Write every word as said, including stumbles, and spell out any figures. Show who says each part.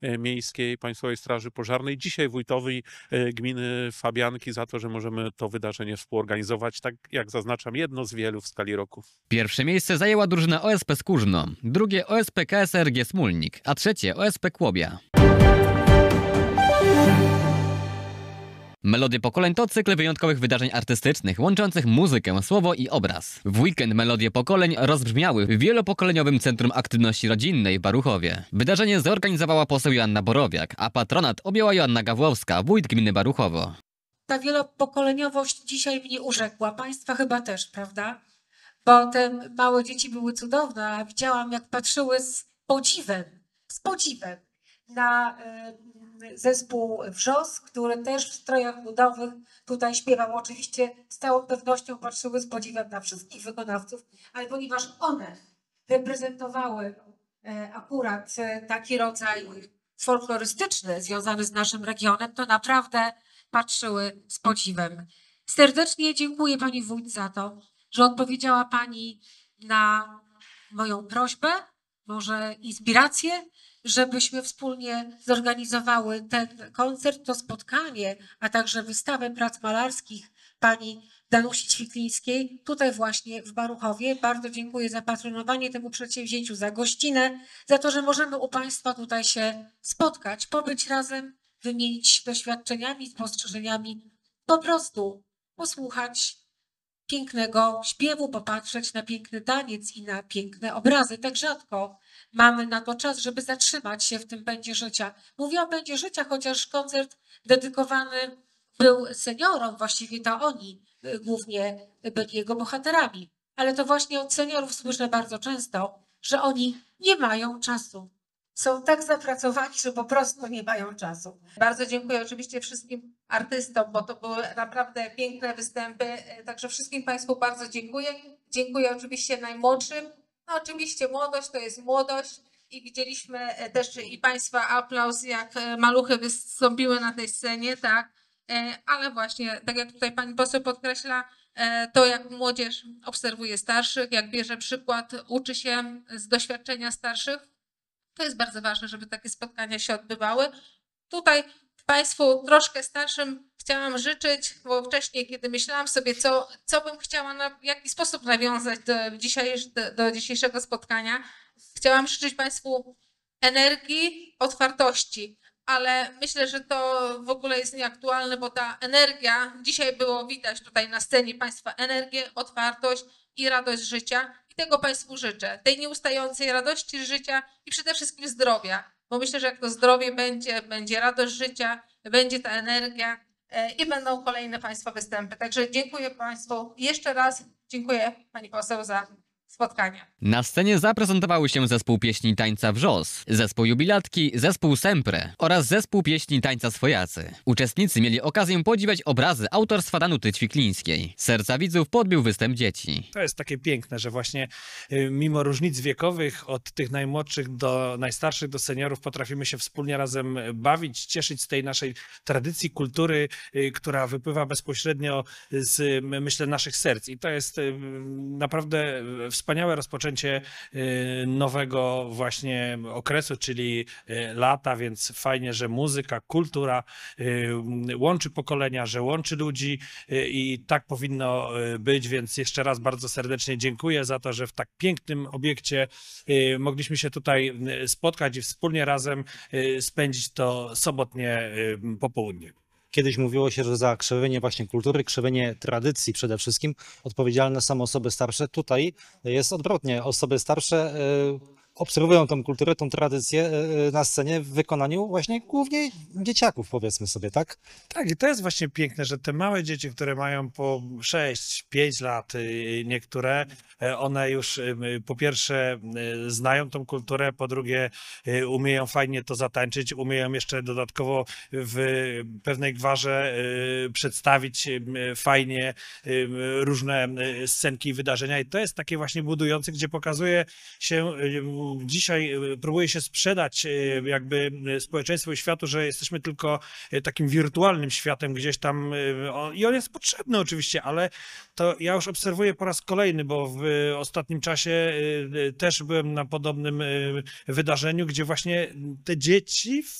Speaker 1: Miejskiej Państwowej Straży Pożarnej, dzisiaj wójtowi gminy Fabianki za to, że możemy to wydarzenie współorganizować, tak jak zaznaczam, jedno z wielu w skali roku.
Speaker 2: Pierwsze miejsce zajęła drużyna O S P Skórzno, drugie O S P K S R G Smólnik, a trzecie O S P Kłobia. Melodie Pokoleń to cykl wyjątkowych wydarzeń artystycznych, łączących muzykę, słowo i obraz. W weekend Melodie Pokoleń rozbrzmiały w wielopokoleniowym Centrum Aktywności Rodzinnej w Baruchowie. Wydarzenie zorganizowała poseł Joanna Borowiak, a patronat objęła Joanna Gawłowska, wójt gminy Baruchowo.
Speaker 3: Ta wielopokoleniowość dzisiaj mnie urzekła, państwa chyba też, prawda? Bo te małe dzieci były cudowne, a widziałam, jak patrzyły z podziwem, z podziwem na y, zespół Wrzos, który też w strojach ludowych tutaj śpiewał. Oczywiście z całą pewnością patrzyły z podziwem na wszystkich wykonawców, ale ponieważ one reprezentowały y, akurat y, taki rodzaj folklorystyczny związany z naszym regionem, to naprawdę patrzyły z podziwem. Serdecznie dziękuję pani wójt za to, że odpowiedziała pani na moją prośbę, może inspirację, żebyśmy wspólnie zorganizowały ten koncert, to spotkanie, a także wystawę prac malarskich pani Danusi Ćwiklińskiej, tutaj właśnie w Baruchowie. Bardzo dziękuję za patronowanie temu przedsięwzięciu, za gościnę, za to, że możemy u państwa tutaj się spotkać, pobyć razem, wymienić doświadczeniami, spostrzeżeniami, po prostu posłuchać pięknego śpiewu, popatrzeć na piękny taniec i na piękne obrazy. Tak rzadko mamy na to czas, żeby zatrzymać się w tym pędzie życia. Mówię o pędzie życia, chociaż koncert dedykowany był seniorom, właściwie to oni głównie byli jego bohaterami. Ale to właśnie od seniorów słyszę bardzo często, że oni nie mają czasu. Są tak zapracowani, że po prostu nie mają czasu. Bardzo dziękuję oczywiście wszystkim artystom, bo to były naprawdę piękne występy. Także wszystkim państwu bardzo dziękuję. Dziękuję oczywiście najmłodszym. No oczywiście młodość to jest młodość i widzieliśmy też i państwa aplauz, jak maluchy wystąpiły na tej scenie, tak. Ale właśnie, tak jak tutaj pani poseł podkreśla, to jak młodzież obserwuje starszych, jak bierze przykład, uczy się z doświadczenia starszych. To jest bardzo ważne, żeby takie spotkania się odbywały. Tutaj państwu troszkę starszym chciałam życzyć, bo wcześniej, kiedy myślałam sobie, co, co bym chciała, na, w jaki sposób nawiązać do, dzisiejsz, do, do dzisiejszego spotkania, chciałam życzyć państwu energii, otwartości, ale myślę, że to w ogóle jest nieaktualne, bo ta energia, dzisiaj było widać tutaj na scenie państwa energię, otwartość i radość życia. I tego państwu życzę, tej nieustającej radości życia i przede wszystkim zdrowia, bo myślę, że jak to zdrowie będzie, będzie radość życia, będzie ta energia i będą kolejne państwa występy. Także dziękuję państwu jeszcze raz, dziękuję pani poseł za spotkanie.
Speaker 2: Na scenie zaprezentowały się zespół pieśni i tańca Wrzos, zespół Jubilatki, zespół Sempre oraz zespół pieśni i tańca Swojacy. Uczestnicy mieli okazję podziwiać obrazy autorstwa Danuty Ćwiklińskiej. Serca widzów podbił występ dzieci.
Speaker 4: To jest takie piękne, że właśnie y, mimo różnic wiekowych, od tych najmłodszych do najstarszych, do seniorów, potrafimy się wspólnie razem bawić, cieszyć z tej naszej tradycji, kultury, y, która wypływa bezpośrednio z, y, myślę, naszych serc. I to jest y, naprawdę wspaniałe rozpoczęcie nowego właśnie okresu, czyli lata, więc fajnie, że muzyka, kultura łączy pokolenia, że łączy ludzi i tak powinno być, więc jeszcze raz bardzo serdecznie dziękuję za to, że w tak pięknym obiekcie mogliśmy się tutaj spotkać i wspólnie razem spędzić to sobotnie popołudnie.
Speaker 5: Kiedyś mówiło się, że za krzewienie właśnie kultury, krzewienie tradycji przede wszystkim odpowiedzialne są osoby starsze. Tutaj jest odwrotnie. Osoby starsze y, obserwują tą kulturę, tą tradycję y, na scenie w wykonaniu właśnie głównie dzieciaków, powiedzmy sobie, tak?
Speaker 4: Tak, i to jest właśnie piękne, że te małe dzieci, które mają po sześć, pięć lat, y, niektóre, y, one już y, po pierwsze y, znają tą kulturę, po drugie y, umieją fajnie to zatańczyć, umieją jeszcze dodatkowo w pewnej gwarze y, przedstawić y, fajnie y, różne y, scenki i wydarzenia i to jest takie właśnie budujące, gdzie pokazuje się y, dzisiaj próbuje się sprzedać jakby społeczeństwu i światu, że jesteśmy tylko takim wirtualnym światem gdzieś tam i on jest potrzebny oczywiście, ale to ja już obserwuję po raz kolejny, bo w ostatnim czasie też byłem na podobnym wydarzeniu, gdzie właśnie te dzieci